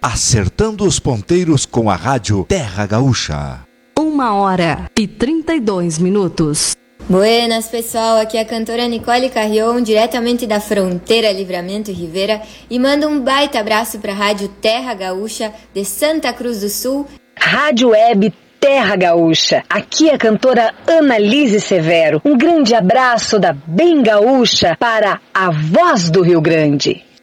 acertando os ponteiros com a rádio Terra Gaúcha. 1h32. Buenas, pessoal, aqui é a cantora Nicole Carrion, diretamente da fronteira Livramento e Rivera, e mando um baita abraço para a rádio Terra Gaúcha de Santa Cruz do Sul. Rádio Web Terra Gaúcha, aqui é a cantora Annalise Severo. Um grande abraço da Bem Gaúcha para a Voz do Rio Grande.